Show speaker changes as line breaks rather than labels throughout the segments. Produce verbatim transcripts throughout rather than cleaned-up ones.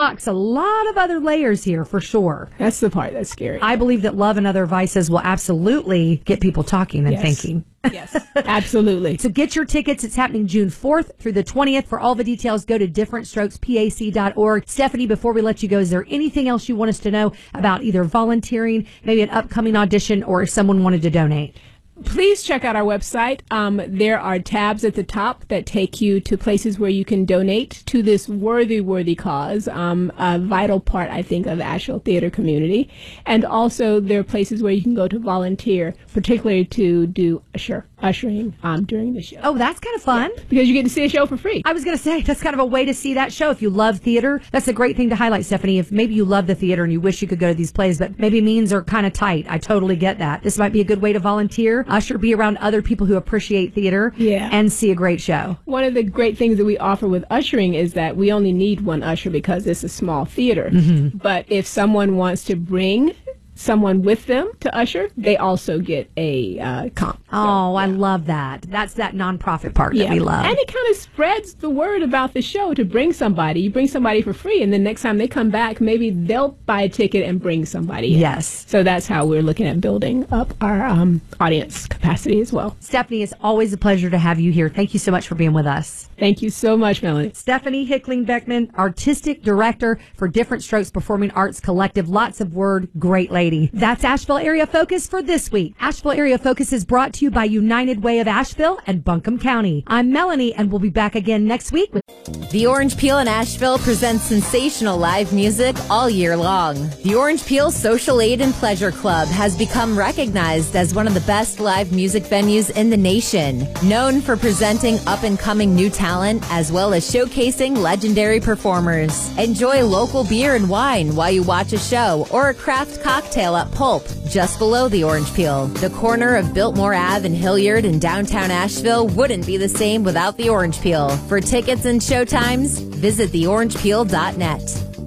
unlocks a lot of other layers here for sure.
That's the part that's scary.
I believe that Love and Other Vices will absolutely get people talking and
yes.
thinking.
Yes, absolutely.
So get your tickets. It's happening June fourth through the twentieth. For all the details, go to different strokes pac dot org. Stephanie, before we let you go, is there anything else you want us to know about either volunteering, maybe an upcoming audition, or if someone wanted to donate?
Please check out our website. Um, there are tabs at the top that take you to places where you can donate to this worthy, worthy cause, um, a vital part, I think, of the Asheville theater community. And also there are places where you can go to volunteer, particularly to do usher, ushering um, during the show.
Oh, that's kind of fun.
Yeah, because you get to see a show for free.
I was going to say, that's kind of a way to see that show. If you love theater, that's a great thing to highlight, Stephanie. If maybe you love the theater and you wish you could go to these plays, but maybe means are kind of tight. I totally get that. This might be a good way to volunteer. Usher, be around other people who appreciate theater
yeah.
and see a great show.
One of the great things that we offer with ushering is that we only need one usher because it's a small theater. Mm-hmm. But if someone wants to bring someone with them to usher, they also get a uh, comp.
Oh,
so, yeah.
I love that. That's that nonprofit part
yeah.
that we love.
And it kind of spreads the word about the show to bring somebody. You bring somebody for free, and then next time they come back, maybe they'll buy a ticket and bring somebody in.
Yes.
So that's how we're looking at building up our um, audience capacity as well.
Stephanie, it's always a pleasure to have you here. Thank you so much for being with us.
Thank you so much, Melanie.
Stephanie Hickling-Beckman, Artistic Director for Different Strokes Performing Arts Collective. Lots of word, great lady. That's Asheville Area Focus for this week. Asheville Area Focus is brought to you by United Way of Asheville and Buncombe County. I'm Melanie, and we'll be back again next week with
The Orange Peel in Asheville presents sensational live music all year long. The Orange Peel Social Aid and Pleasure Club has become recognized as one of the best live music venues in the nation. Known for presenting up-and-coming new talent as well as showcasing legendary performers. Enjoy local beer and wine while you watch a show or a craft cocktail at Pulp, just below the Orange Peel. The corner of Biltmore Ave and Hilliard in downtown Asheville wouldn't be the same without the Orange Peel. For tickets and showtimes, visit the orange peel dot net.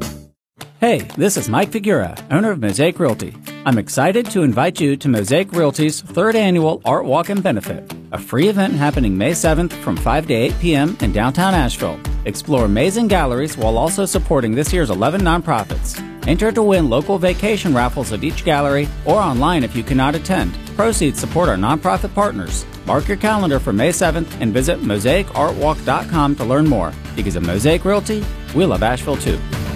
Hey, this is Mike Figura, owner of Mosaic Realty. I'm excited to invite you to Mosaic Realty's third annual Art Walk and Benefit, a free event happening May seventh from five to eight p.m. in downtown Asheville. Explore amazing galleries while also supporting this year's eleven nonprofits. Enter to win local vacation raffles at each gallery or online if you cannot attend. Proceeds support our nonprofit partners. Mark your calendar for May seventh and visit mosaic art walk dot com to learn more. Because of Mosaic Realty, we love Asheville too.